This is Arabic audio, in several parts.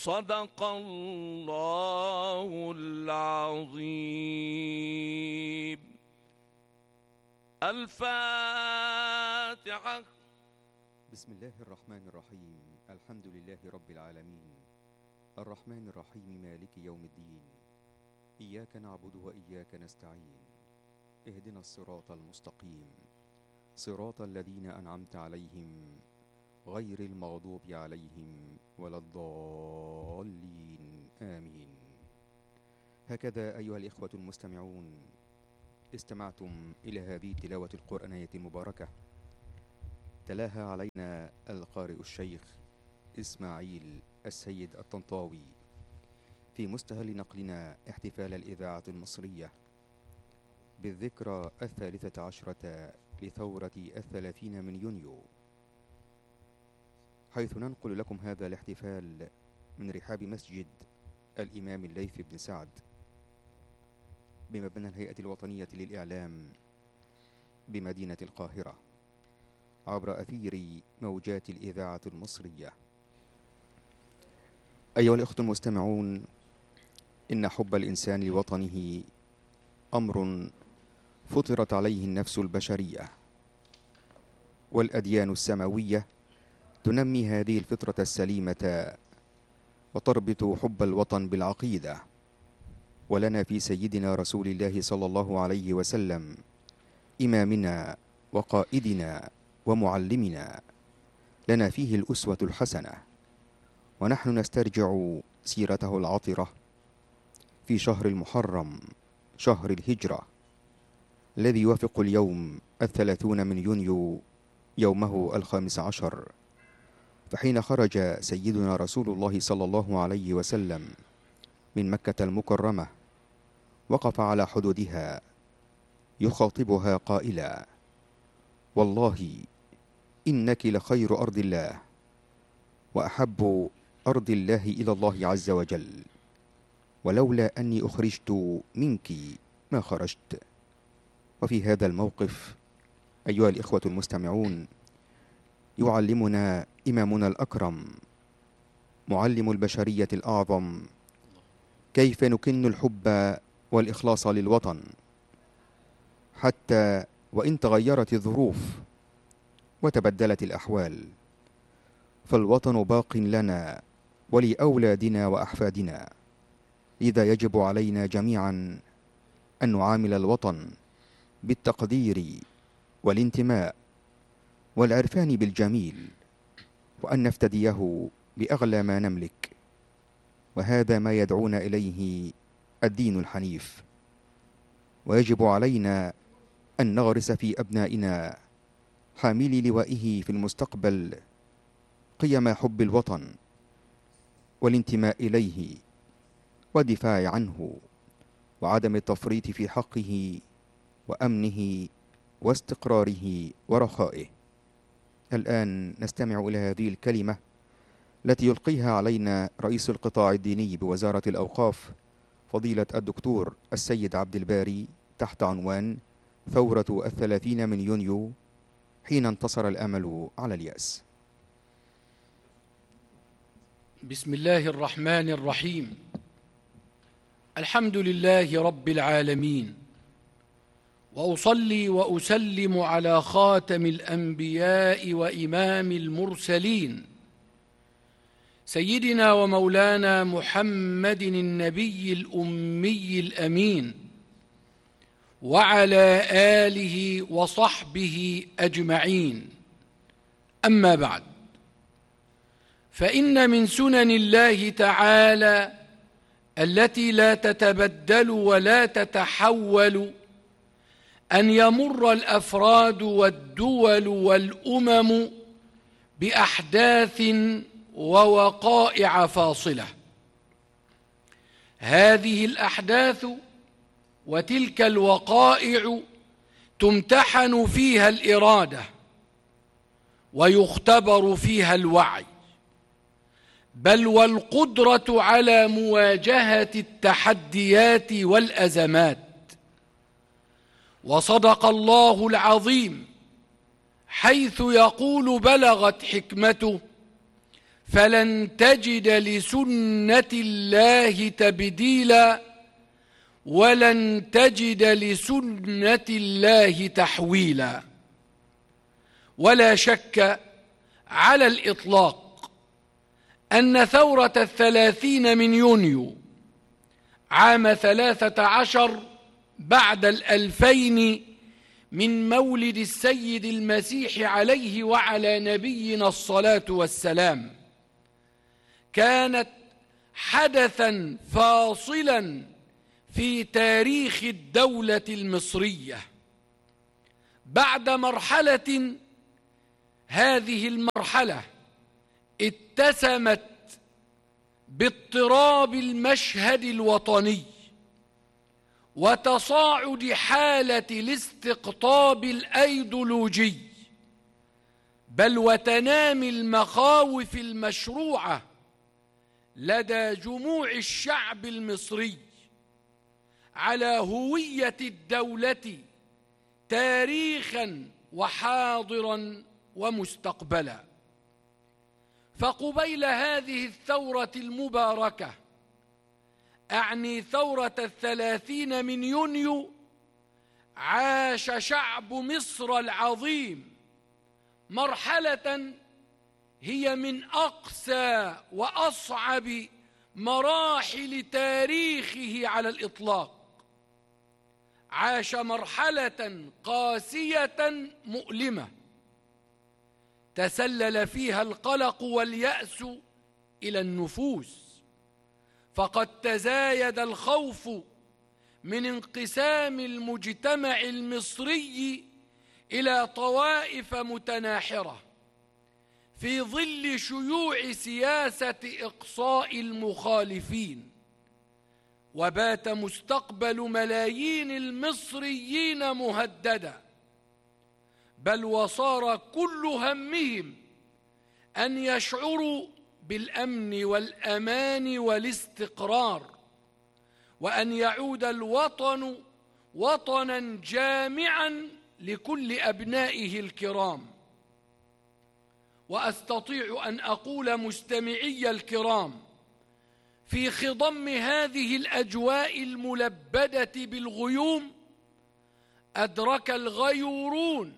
صدق الله العظيم. الفاتحة. بسم الله الرحمن الرحيم. الحمد لله رب العالمين، الرحمن الرحيم، مالك يوم الدين، إياك نعبد وإياك نستعين، اهدنا الصراط المستقيم، صراط الذين أنعمت عليهم غير المغضوب عليهم ولا الضالين، آمين. هكذا أيها الإخوة المستمعون، استمعتم إلى هذه التلاوة القرآنية المباركة، تلاها علينا القارئ الشيخ إسماعيل السيد الطنطاوي في مستهل نقلنا احتفال الإذاعة المصرية بالذكرى 13 لثورة 30 من يونيو، حيث ننقل لكم هذا الاحتفال من رحاب مسجد الإمام الليث بن سعد بمبنى الهيئة الوطنية للإعلام بمدينة القاهرة عبر أثير موجات الإذاعة المصرية. أيها الأخوة المستمعون، إن حب الإنسان لوطنه أمر فطرت عليه النفس البشرية، والأديان السماوية تنمي هذه الفطرة السليمة وتربط حب الوطن بالعقيدة. ولنا في سيدنا رسول الله صلى الله عليه وسلم إمامنا وقائدنا ومعلمنا، لنا فيه الأسوة الحسنة، ونحن نسترجع سيرته العطرة في شهر المحرم، شهر الهجرة، الذي يوافق اليوم 30 من يونيو يومه 15، فحين خرج سيدنا رسول الله صلى الله عليه وسلم من مكة المكرمة وقف على حدودها يخاطبها قائلا: والله إنك لخير أرض الله وأحب أرض الله إلى الله عز وجل، ولولا أني أخرجت منك ما خرجت. وفي هذا الموقف أيها الإخوة المستمعون، يعلمنا إمامنا الأكرم معلم البشرية الأعظم كيف نكن الحب والإخلاص للوطن حتى وإن تغيرت الظروف وتبدلت الأحوال، فالوطن باق لنا ولأولادنا وأحفادنا. لذا يجب علينا جميعا أن نعامل الوطن بالتقدير والانتماء والعرفان بالجميل، وأن نفتديه بأغلى ما نملك، وهذا ما يدعونا إليه الدين الحنيف. ويجب علينا أن نغرس في أبنائنا حاملي لوائه في المستقبل قيم حب الوطن والانتماء إليه والدفاع عنه وعدم التفريط في حقه وأمنه واستقراره ورخائه. الآن نستمع إلى هذه الكلمة التي يلقيها علينا رئيس القطاع الديني بوزارة الأوقاف فضيلة الدكتور السيد عبد الباري تحت عنوان ثورة 30 من يونيو، حين انتصر الأمل على اليأس. بسم الله الرحمن الرحيم. الحمد لله رب العالمين، وأصلي وأسلم على خاتم الأنبياء وإمام المرسلين سيدنا ومولانا محمد النبي الأمي الأمين، وعلى آله وصحبه أجمعين. أما بعد، فإن من سنن الله تعالى التي لا تتبدل ولا تتحول أن يمر الأفراد والدول والأمم بأحداث ووقائع فاصلة. هذه الأحداث وتلك الوقائع تمتحن فيها الإرادة ويختبر فيها الوعي، بل والقدرة على مواجهة التحديات والأزمات. وصدق الله العظيم حيث يقول: بلغت حكمته فلن تجد لسنة الله تبديلا ولن تجد لسنة الله تحويلا. ولا شك على الإطلاق أن ثورة 30 من يونيو عام 13 بعد 2000 من مولد السيد المسيح عليه وعلى نبينا الصلاة والسلام كانت حدثا فاصلا في تاريخ الدولة المصرية. بعد مرحلة، هذه المرحلة اتسمت باضطراب المشهد الوطني وتصاعد حالة الاستقطاب الأيديولوجي، بل وتنامي المخاوف المشروعة لدى جموع الشعب المصري على هوية الدولة تاريخا وحاضرا ومستقبلا. فقبيل هذه الثورة المباركة، أعني ثورة 30 من يونيو، عاش شعب مصر العظيم مرحلة هي من أقسى وأصعب مراحل تاريخه على الإطلاق. عاش مرحلة قاسية مؤلمة تسلل فيها القلق واليأس إلى النفوس، فقد تزايد الخوف من انقسام المجتمع المصري إلى طوائف متناحرة في ظل شيوع سياسة إقصاء المخالفين، وبات مستقبل ملايين المصريين مهددا، بل وصار كل همهم أن يشعروا بالأمن والأمان والاستقرار، وأن يعود الوطن وطنا جامعا لكل أبنائه الكرام. وأستطيع أن أقول مستمعي الكرام، في خضم هذه الأجواء الملبدة بالغيوم أدرك الغيورون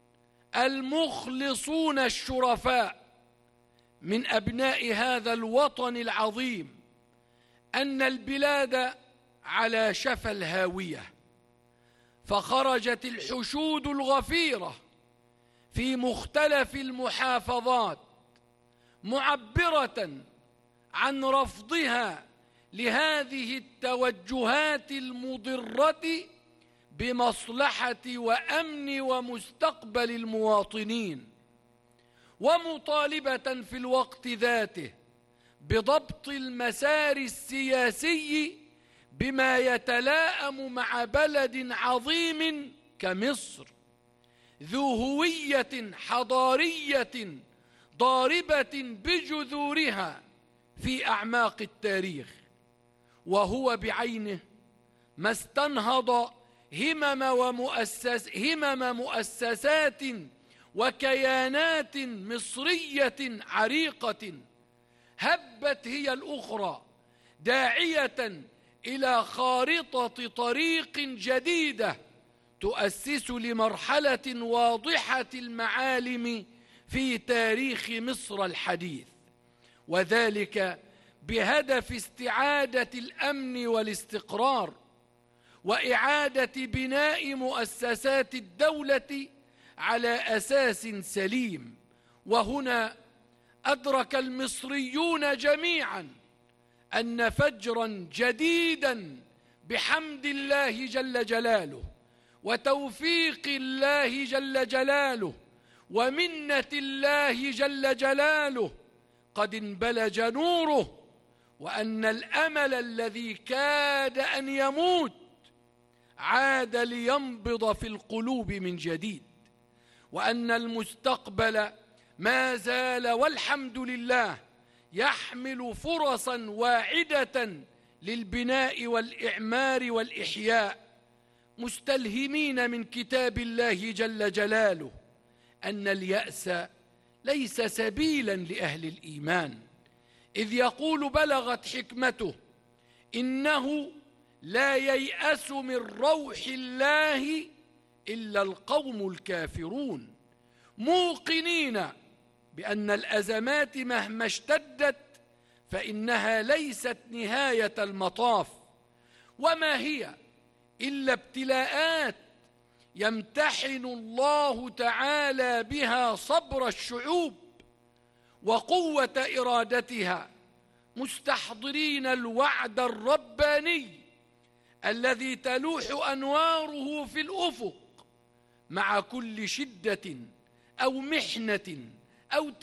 المخلصون الشرفاء من أبناء هذا الوطن العظيم أن البلاد على شفا الهاوية، فخرجت الحشود الغفيرة في مختلف المحافظات معبرة عن رفضها لهذه التوجهات المضرة بمصلحة وأمن ومستقبل المواطنين، ومطالبة في الوقت ذاته بضبط المسار السياسي بما يتلائم مع بلد عظيم كمصر ذو هوية حضارية ضاربة بجذورها في أعماق التاريخ، وهو بعينه ما استنهض همم مؤسسات وكيانات مصرية عريقة هبت هي الأخرى داعية إلى خارطة طريق جديدة تؤسس لمرحلة واضحة المعالم في تاريخ مصر الحديث، وذلك بهدف استعادة الأمن والاستقرار وإعادة بناء مؤسسات الدولة على أساس سليم. وهنا أدرك المصريون جميعا أن فجرا جديدا بحمد الله جل جلاله وتوفيق الله جل جلاله ومنة الله جل جلاله قد انبلج نوره، وأن الأمل الذي كاد أن يموت عاد لينبض في القلوب من جديد، وأن المستقبل ما زال والحمد لله يحمل فرصا واعدة للبناء والإعمار والإحياء، مستلهمين من كتاب الله جل جلاله أن اليأس ليس سبيلا لأهل الإيمان، إذ يقول بلغت حكمته: إنه لا ييأس من روح الله إلا القوم الكافرون، موقنين بأن الأزمات مهما اشتدت فإنها ليست نهاية المطاف، وما هي إلا ابتلاءات يمتحن الله تعالى بها صبر الشعوب وقوة إرادتها، مستحضرين الوعد الرباني الذي تلوح أنواره في الأفق مع كل شدة أو محنة أو